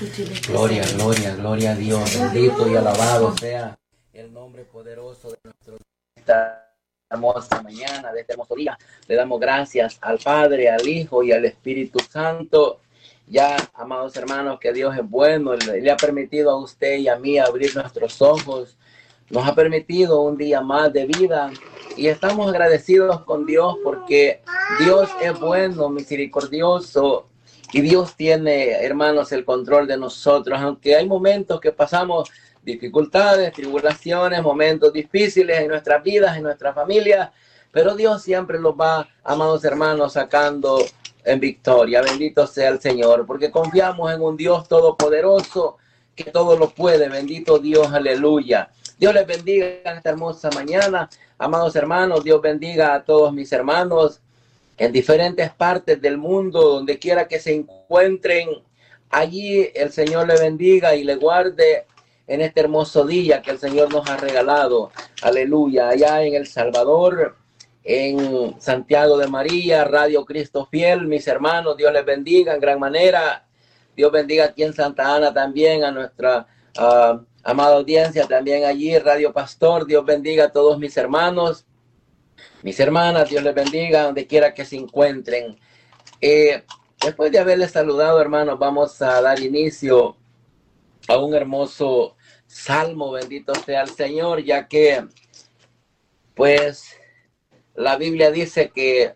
Gloria, gloria, gloria a Dios. Bendito y alabado sea el nombre poderoso de nuestro Dios. Esta hermosa mañana, de este hermoso día, le damos gracias al Padre, al Hijo y al Espíritu Santo. Ya, amados hermanos, que Dios es bueno, le ha permitido a usted y a mí abrir nuestros ojos, nos ha permitido un día más de vida y estamos agradecidos con Dios porque Dios es bueno, misericordioso y Dios tiene, hermanos, el control de nosotros, aunque hay momentos que pasamos dificultades, tribulaciones, momentos difíciles en nuestras vidas, en nuestra familia, pero Dios siempre los va, amados hermanos, sacando en victoria. Bendito sea el Señor, porque confiamos en un Dios todopoderoso que todo lo puede. Bendito Dios, aleluya. Dios les bendiga en esta hermosa mañana, amados hermanos. Dios bendiga a todos mis hermanos en diferentes partes del mundo, donde quiera que se encuentren. Allí el Señor le bendiga y le guarde en este hermoso día que el Señor nos ha regalado. Aleluya. Allá en El Salvador, en Santiago de María, Radio Cristo Fiel, mis hermanos, Dios les bendiga en gran manera. Dios bendiga aquí en Santa Ana también a nuestra amada audiencia, también allí, Radio Pastor. Dios bendiga a todos mis hermanos, mis hermanas, Dios les bendiga donde quiera que se encuentren. Después de haberles saludado, hermanos, vamos a dar inicio a un hermoso salmo. Bendito sea el Señor, ya que, pues, la Biblia dice que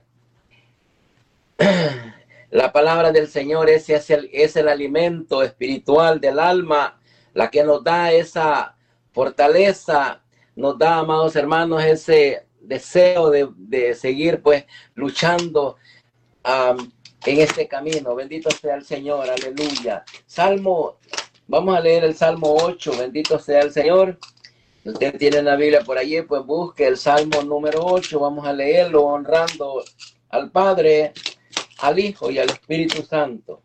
la palabra del Señor es el alimento espiritual del alma, la que nos da esa fortaleza, nos da, amados hermanos, ese deseo de seguir, pues, luchando en este camino. Bendito sea el Señor, aleluya. Vamos a leer el Salmo 8, bendito sea el Señor. Si usted tiene la Biblia por allí, pues busque el Salmo número 8. Vamos a leerlo honrando al Padre, al Hijo y al Espíritu Santo.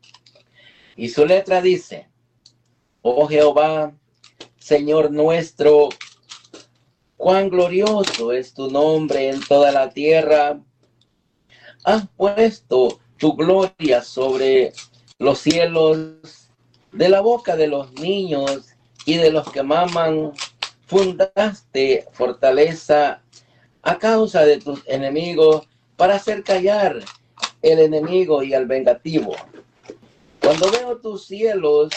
Y su letra dice: Oh Jehová, Señor nuestro, cuán glorioso es tu nombre en toda la tierra. Has puesto tu gloria sobre los cielos, de la boca de los niños y de los que maman. Fundaste fortaleza a causa de tus enemigos para hacer callar el enemigo y al vengativo. Cuando veo tus cielos,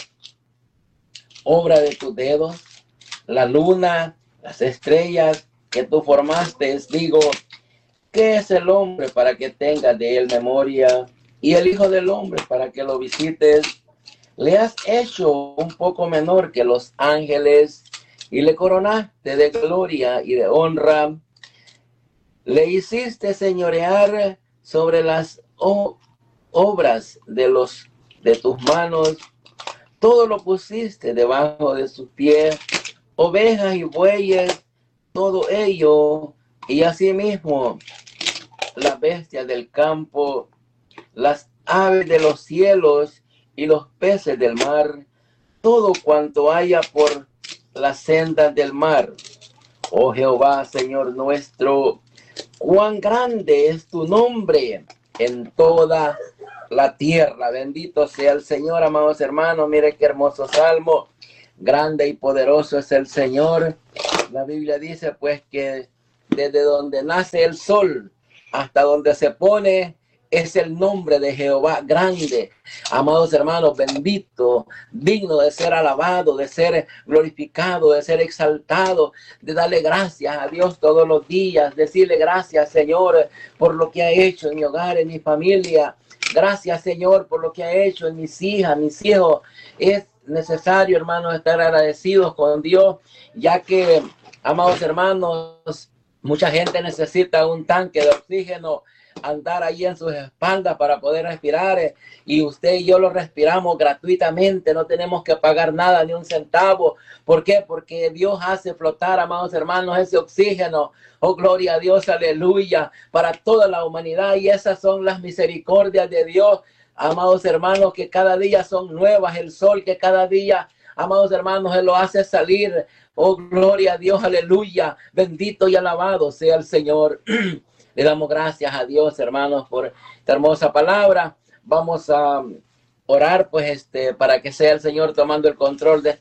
obra de tus dedos, la luna, las estrellas que tú formaste, digo, ¿qué es el hombre para que tengas de él memoria? Y el hijo del hombre para que lo visites. Le has hecho un poco menor que los ángeles y le coronaste de gloria y de honra. Le hiciste señorear sobre las obras de tus manos. Todo lo pusiste debajo de sus pies, ovejas y bueyes, todo ello, y asimismo las bestias del campo, las aves de los cielos y los peces del mar, todo cuanto haya por las sendas del mar. Oh Jehová, Señor nuestro, cuán grande es tu nombre en toda la tierra. Bendito sea el Señor, amados hermanos. Mire qué hermoso salmo. Grande y poderoso es el Señor. La Biblia dice pues que desde donde nace el sol hasta donde se pone es el nombre de Jehová grande. Amados hermanos, bendito, digno de ser alabado, de ser glorificado, de ser exaltado, de darle gracias a Dios todos los días, decirle gracias, Señor, por lo que ha hecho en mi hogar, en mi familia. Gracias, Señor, por lo que ha hecho en mis hijas, mis hijos. Es necesario, hermanos, estar agradecidos con Dios, ya que, amados hermanos, mucha gente necesita un tanque de oxígeno, andar ahí en sus espaldas para poder respirar, y usted y yo lo respiramos gratuitamente, no tenemos que pagar nada, ni un centavo. ¿Por qué? Porque Dios hace flotar, amados hermanos, ese oxígeno. Oh, gloria a Dios, aleluya, para toda la humanidad, y esas son las misericordias de Dios, amados hermanos, que cada día son nuevas, el sol que cada día, amados hermanos, Él lo hace salir. Oh, gloria a Dios, aleluya, bendito y alabado sea el Señor. Le damos gracias a Dios, hermanos, por esta hermosa palabra. Vamos a orar, pues, para que sea el Señor tomando el control de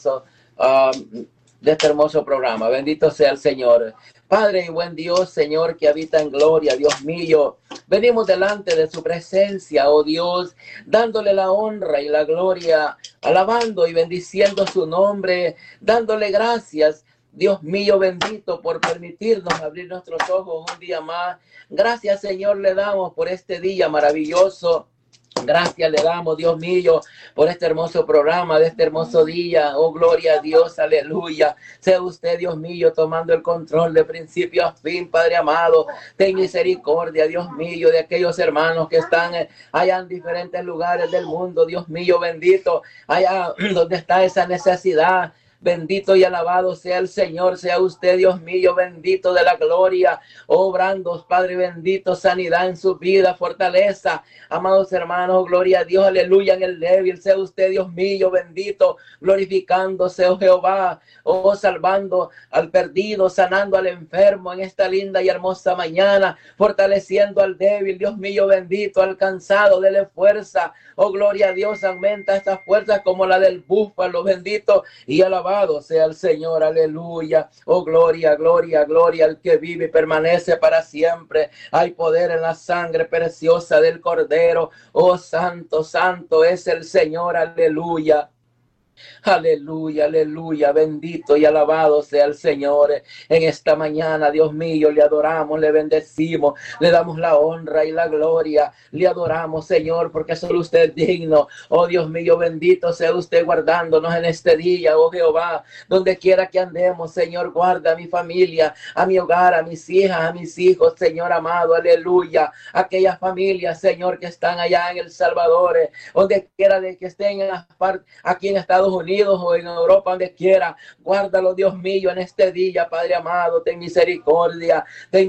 este hermoso programa. Bendito sea el Señor. Padre y buen Dios, Señor, que habita en gloria, Dios mío, venimos delante de su presencia, oh Dios, dándole la honra y la gloria, alabando y bendiciendo su nombre, dándole gracias, Dios mío bendito, por permitirnos abrir nuestros ojos un día más. Gracias, Señor, le damos por este día maravilloso. Gracias le damos, Dios mío, por este hermoso programa, de este hermoso día. Oh, gloria a Dios, aleluya. Sea usted, Dios mío, tomando el control de principio a fin, Padre amado. Ten misericordia, Dios mío, de aquellos hermanos que están allá en diferentes lugares del mundo, Dios mío, bendito, allá donde está esa necesidad. Bendito y alabado sea el Señor, sea usted, Dios mío, bendito de la gloria, obrando, Padre bendito, sanidad en su vida, fortaleza, amados hermanos, gloria a Dios, aleluya, en el débil, sea usted, Dios mío, bendito, glorificándose, oh Jehová, oh salvando al perdido, sanando al enfermo en esta linda y hermosa mañana, fortaleciendo al débil, Dios mío, bendito, al cansado, dele fuerza, oh gloria a Dios, aumenta estas fuerzas como la del búfalo, bendito y alabado sea el Señor, aleluya. Oh, gloria, gloria, gloria al que vive y permanece para siempre. Hay poder en la sangre preciosa del Cordero. Oh, santo, santo es el Señor, aleluya. Aleluya, aleluya, bendito y alabado sea el Señor. En esta mañana, Dios mío, le adoramos, le bendecimos, le damos la honra y la gloria, le adoramos, Señor, porque solo usted es digno. Oh Dios mío, bendito sea usted guardándonos en este día, oh Jehová, donde quiera que andemos, Señor, guarda a mi familia, a mi hogar, a mis hijas, a mis hijos, Señor amado, aleluya, aquellas familias, Señor, que están allá en El Salvador, donde quiera de que estén en las partes, aquí en Estados Unidos o en Europa, donde quiera, guárdalo, Dios mío, en este día, Padre amado, ten misericordia,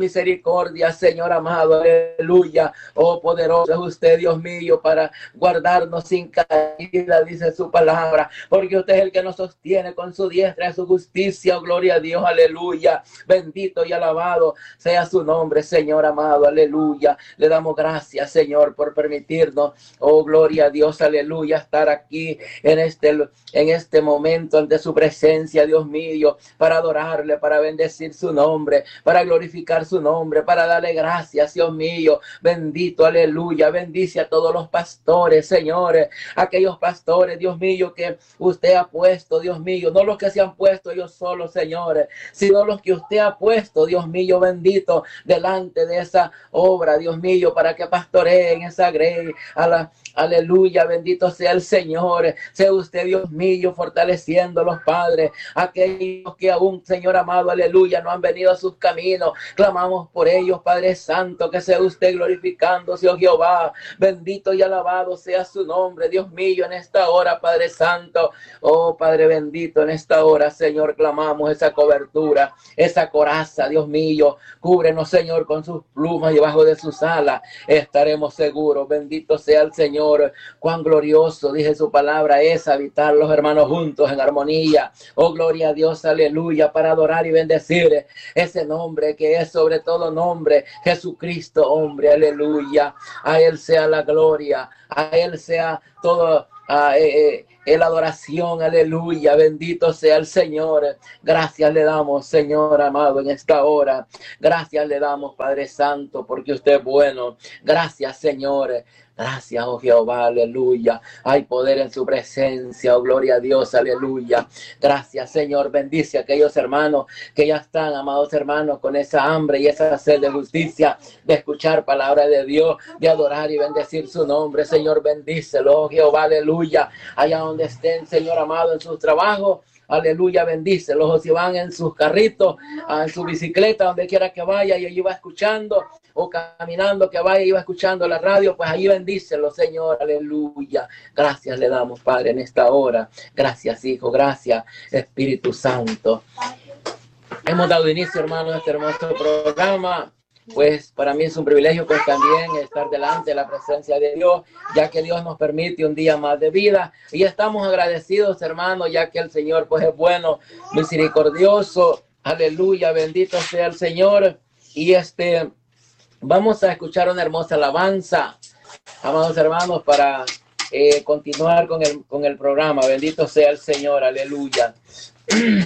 Señor amado, aleluya. Oh, poderoso es usted, Dios mío, para guardarnos sin caída, dice su palabra, porque usted es el que nos sostiene con su diestra, su justicia, oh, gloria a Dios, aleluya. Bendito y alabado sea su nombre, Señor amado, aleluya. Le damos gracias, Señor, por permitirnos, oh, gloria a Dios, aleluya, estar aquí en este momento ante su presencia, Dios mío, para adorarle, para bendecir su nombre, para glorificar su nombre, para darle gracias, Dios mío, bendito, aleluya. Bendice a todos los pastores, señores, aquellos pastores, Dios mío, que usted ha puesto, Dios mío, no los que se han puesto ellos solos, señores, sino los que usted ha puesto, Dios mío, bendito, delante de esa obra, Dios mío, para que pastoreen esa grey, aleluya, bendito sea el Señor, sea usted, Dios mío, fortaleciendo a los padres, aquellos que aún, Señor amado, aleluya, no han venido a sus caminos, clamamos por ellos, Padre Santo, que sea usted glorificándose, oh Jehová, bendito y alabado sea su nombre, Dios mío, en esta hora, Padre Santo, oh Padre bendito, en esta hora, Señor, clamamos esa cobertura, esa coraza, Dios mío, cúbrenos, Señor, con sus plumas y debajo de sus alas, estaremos seguros, bendito sea el Señor, cuán glorioso, dice su palabra, es habitar los hermanos juntos en armonía. Oh, gloria a Dios, aleluya, para adorar y bendecir ese nombre que es sobre todo nombre, Jesucristo, hombre, aleluya. A Él sea la gloria, a Él sea todo la adoración, aleluya, bendito sea el Señor. Gracias le damos, Señor amado, en esta hora. Gracias le damos, Padre Santo, porque usted es bueno. Gracias, Señor. Gracias, oh Jehová, aleluya. Hay poder en su presencia, oh gloria a Dios, aleluya. Gracias, Señor. Bendice a aquellos hermanos que ya están, amados hermanos, con esa hambre y esa sed de justicia, de escuchar palabra de Dios, de adorar y bendecir su nombre. Señor, bendícelo, oh Jehová, aleluya. Allá donde estén, Señor amado, en sus trabajos, aleluya, bendícelos. O si van en sus carritos, en su bicicleta, donde quiera que vaya y allí va escuchando, o caminando que vaya y va escuchando la radio, pues allí bendícelo, Señor, aleluya. Gracias le damos, Padre, en esta hora. Gracias, Hijo, gracias, Espíritu Santo. Hemos dado inicio, hermano, a este hermoso programa. Pues para mí es un privilegio pues también estar delante de la presencia de Dios, ya que Dios nos permite un día más de vida, y estamos agradecidos, hermanos, ya que el Señor pues es bueno, misericordioso, aleluya, bendito sea el Señor. Y vamos a escuchar una hermosa alabanza, amados hermanos, para continuar con el programa. Bendito sea el Señor, aleluya.